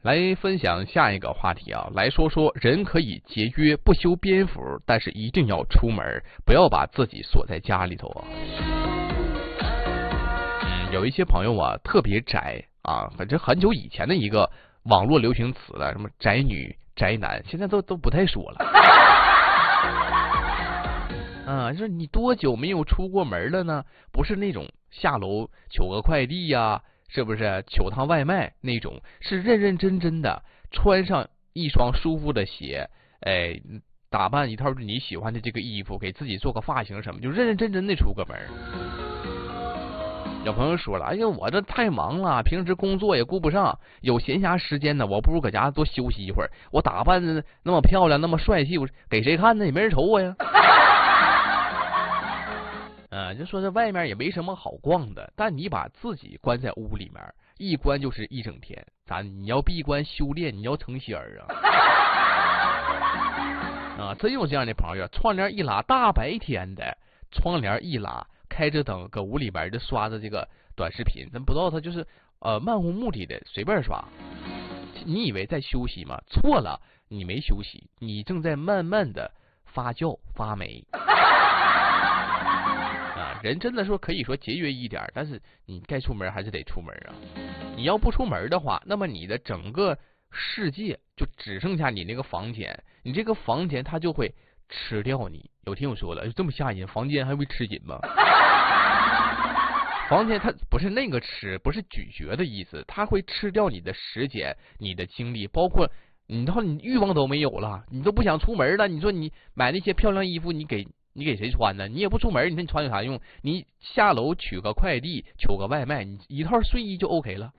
来分享下一个话题啊，来说说人可以节约不修边幅，但是一定要出门，不要把自己锁在家里头啊。有一些朋友啊特别宅啊，反正很久以前的一个网络流行词了，什么宅女宅男，现在都不太说了。啊，就是你多久没有出过门了呢？不是那种下楼取个快递呀，是不是取趟外卖那种？是认认真真的穿上一双舒服的鞋，哎，打扮一套你喜欢的这个衣服，给自己做个发型什么，就认认真真的出个门。有朋友说了，哎呀，我这太忙了，平时工作也顾不上，有闲暇时间呢，我不如搁家多休息一会儿。我打扮的那么漂亮，那么帅气，我给谁看呢？也没人瞅我呀。就说这外面也没什么好逛的，但你把自己关在屋里面，一关就是一整天。你要闭关修炼，你要成仙啊！真有这样的朋友，窗帘一拉，大白天的，窗帘一拉，开着灯搁屋里边就刷着这个短视频，咱不知道他就是漫无目的的随便刷。你以为在休息吗？错了，你没休息，你正在慢慢的发酵发霉。人真的说可以说节约一点，但是你该出门还是得出门啊。你要不出门的话，那么你的整个世界就只剩下你那个房间，你这个房间它就会吃掉你。有听我说了，这么吓人，房间还会吃紧吗？房间它不是那个吃，不是咀嚼的意思，它会吃掉你的时间、你的精力，包括你欲望都没有了，你都不想出门了。你说你买那些漂亮衣服，你给谁穿呢？你也不出门，你说你穿有啥用？你下楼取个快递，取个外卖，你一套睡衣就 OK 了，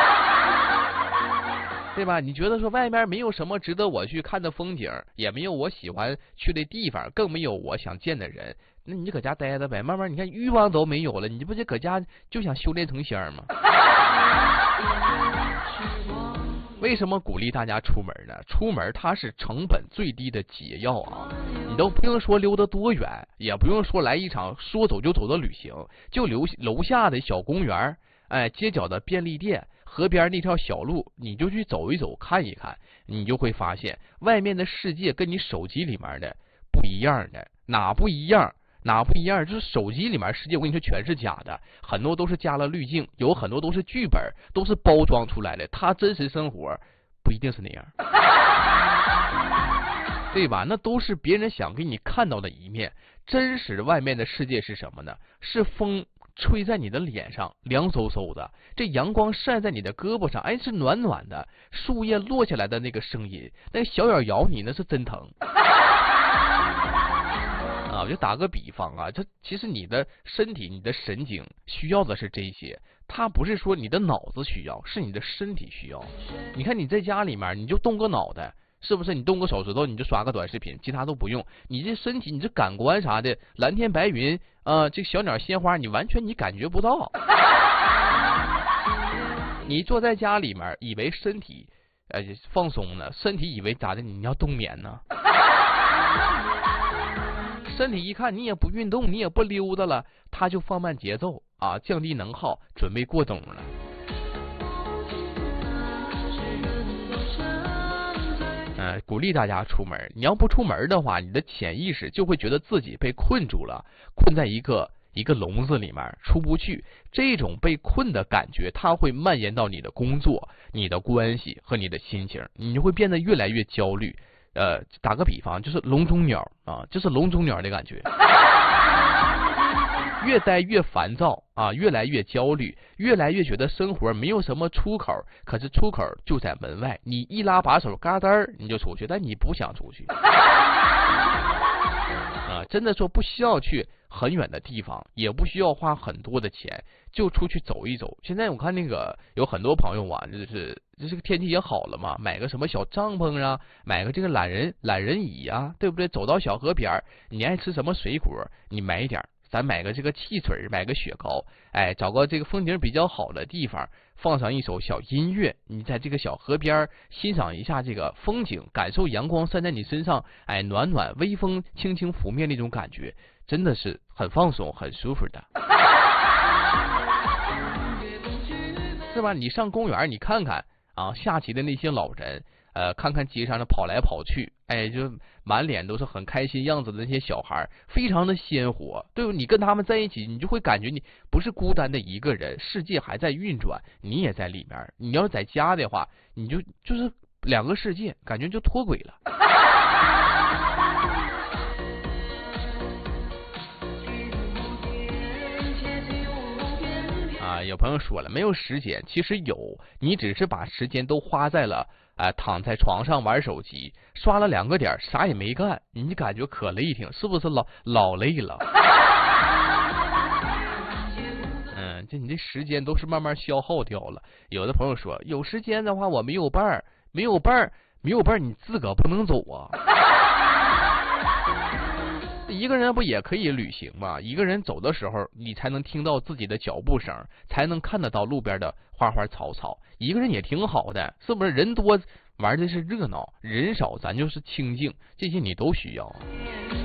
对吧？你觉得说外面没有什么值得我去看的风景，也没有我喜欢去的地方，更没有我想见的人，那你就搁家待着呗。慢慢你看欲望都没有了，你不就搁家就想修炼成仙吗？为什么鼓励大家出门呢？出门它是成本最低的解药啊！你都不用说溜得多远，也不用说来一场说走就走的旅行，就楼下的小公园，街角的便利店，河边那条小路，你就去走一走看一看，你就会发现外面的世界跟你手机里面的不一样的。哪不一样？就是手机里面世界，我跟你说全是假的，很多都是加了滤镜，有很多都是剧本，都是包装出来的，他真实生活不一定是那样，对吧？那都是别人想给你看到的一面，真实外面的世界是什么呢？是风吹在你的脸上，凉飕飕的，这阳光晒在你的胳膊上，是暖暖的，树叶落下来的那个声音，那个小咬咬你那是真疼。我就打个比方啊，这其实你的身体、你的神经需要的是这些，它不是说你的脑子需要，是你的身体需要。你看你在家里面，你就动个脑袋，是不是？你动个手指头，你就刷个短视频，其他都不用。你这身体，你这感官啥的，蓝天白云这小鸟鲜花，你完全你感觉不到。你坐在家里面，以为身体放松了，身体以为咋的？你要冬眠呢？身体一看你也不运动，你也不溜达了，他就放慢节奏啊，降低能耗，准备过冬了。鼓励大家出门。你要不出门的话，你的潜意识就会觉得自己被困住了，困在一个笼子里面出不去。这种被困的感觉，它会蔓延到你的工作、你的关系和你的心情，你就会变得越来越焦虑。打个比方，就是笼中鸟啊，就是笼中鸟的感觉，越待越烦躁啊，越来越焦虑，越来越觉得生活没有什么出口，可是出口就在门外，你一拉把手，嘎噔你就出去，但你不想出去啊！真的说不需要去很远的地方，也不需要花很多的钱，就出去走一走。现在我看那个有很多朋友啊，这个天气也好了嘛，买个什么小帐篷啊，买个这个懒人椅啊，对不对？走到小河边，你爱吃什么水果，你买一点，咱买个这个汽水，买个雪糕，找个这个风景比较好的地方，放上一首小音乐，你在这个小河边欣赏一下这个风景，感受阳光散在你身上，暖暖微风轻轻拂面那种感觉，真的是很放松很舒服的，是吧？你上公园你看看啊，下棋的那些老人，看看街上的跑来跑去，哎，就满脸都是很开心样子的那些小孩，非常的鲜活。对，你跟他们在一起，你就会感觉你不是孤单的一个人，世界还在运转，你也在里面。你要是在家的话，你就是两个世界，感觉就脱轨了。有朋友说了，没有时间，其实有，你只是把时间都花在了躺在床上玩手机，刷了2个点，啥也没干，你感觉可累挺，是不是老累了？这你这时间都是慢慢消耗掉了。有的朋友说，有时间的话我没有伴儿，没有伴儿，你自个不能走啊。一个人不也可以旅行吗？一个人走的时候，你才能听到自己的脚步声，才能看得到路边的花花草草。一个人也挺好的，是不是？人多玩的是热闹，人少咱就是清静，这些你都需要。